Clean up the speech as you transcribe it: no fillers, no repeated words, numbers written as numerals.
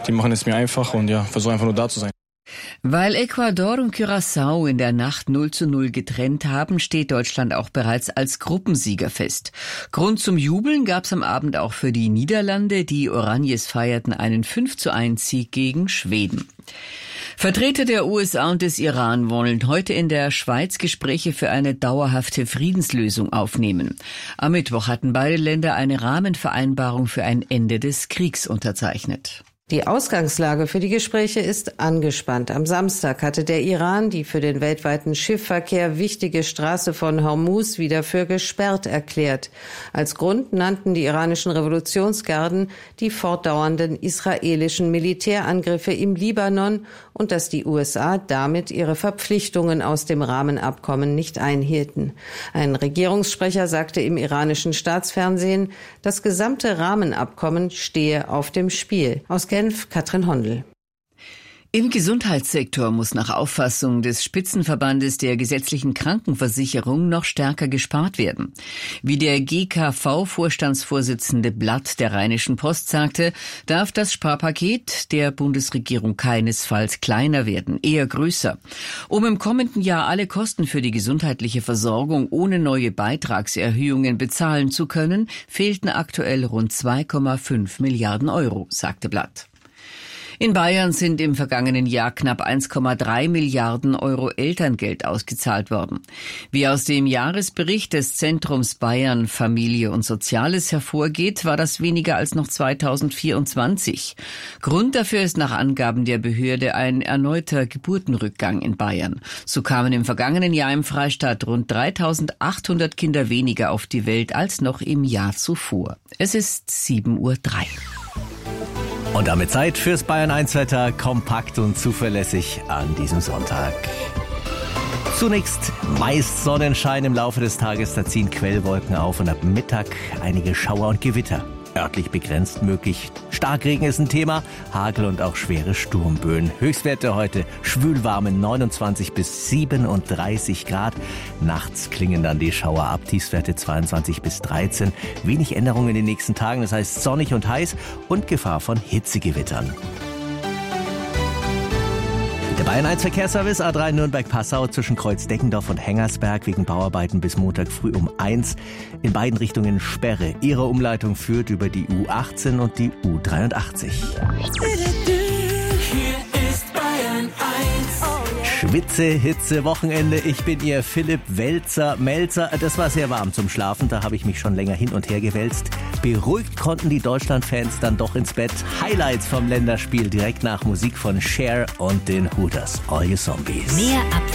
die machen es mir einfach und ja, versuche einfach nur da zu sein. Weil Ecuador und Curaçao in der Nacht 0:0 getrennt haben, steht Deutschland auch bereits als Gruppensieger fest. Grund zum Jubeln gab's am Abend auch für die Niederlande. Die Oranjes feierten einen 5:1 Sieg gegen Schweden. Vertreter der USA und des Iran wollen heute in der Schweiz Gespräche für eine dauerhafte Friedenslösung aufnehmen. Am Mittwoch hatten beide Länder eine Rahmenvereinbarung für ein Ende des Kriegs unterzeichnet. Die Ausgangslage für die Gespräche ist angespannt. Am Samstag hatte der Iran die für den weltweiten Schiffverkehr wichtige Straße von Hormuz wieder für gesperrt erklärt. Als Grund nannten die iranischen Revolutionsgarden die fortdauernden israelischen Militärangriffe im Libanon und dass die USA damit ihre Verpflichtungen aus dem Rahmenabkommen nicht einhielten. Ein Regierungssprecher sagte im iranischen Staatsfernsehen, das gesamte Rahmenabkommen stehe auf dem Spiel. Aus Genf, Katrin Hondel. Im Gesundheitssektor muss nach Auffassung des Spitzenverbandes der gesetzlichen Krankenversicherung noch stärker gespart werden. Wie der GKV-Vorstandsvorsitzende Blatt der Rheinischen Post sagte, darf das Sparpaket der Bundesregierung keinesfalls kleiner werden, eher größer. Um im kommenden Jahr alle Kosten für die gesundheitliche Versorgung ohne neue Beitragserhöhungen bezahlen zu können, fehlten aktuell rund 2,5 Milliarden Euro, sagte Blatt. In Bayern sind im vergangenen Jahr knapp 1,3 Milliarden Euro Elterngeld ausgezahlt worden. Wie aus dem Jahresbericht des Zentrums Bayern Familie und Soziales hervorgeht, war das weniger als noch 2024. Grund dafür ist nach Angaben der Behörde ein erneuter Geburtenrückgang in Bayern. So kamen im vergangenen Jahr im Freistaat rund 3.800 Kinder weniger auf die Welt als noch im Jahr zuvor. Es ist 7:03 Uhr. Und damit Zeit fürs Bayern-1-Wetter, kompakt und zuverlässig an diesem Sonntag. Zunächst meist Sonnenschein im Laufe des Tages, da ziehen Quellwolken auf und ab Mittag einige Schauer und Gewitter. Örtlich begrenzt möglich. Starkregen ist ein Thema, Hagel und auch schwere Sturmböen. Höchstwerte heute schwülwarme 29 bis 37 Grad. Nachts klingen dann die Schauer ab, Tiefstwerte 22 bis 13. Wenig Änderungen in den nächsten Tagen, das heißt sonnig und heiß und Gefahr von Hitzegewittern. Der Bayern 1 Verkehrsservice A3 Nürnberg-Passau zwischen Kreuzdeckendorf und Hengersberg wegen Bauarbeiten bis Montag früh um 1. In beiden Richtungen Sperre. Ihre Umleitung führt über die U18 und die U83. Schwitze, Hitze, Wochenende. Ich bin Ihr Philipp Melzer. Das war sehr warm zum Schlafen. Da habe ich mich schon länger hin und her gewälzt. Beruhigt konnten die Deutschland-Fans dann doch ins Bett. Highlights vom Länderspiel direkt nach Musik von Cher und den Hooters. All You Zombies. Mehr ab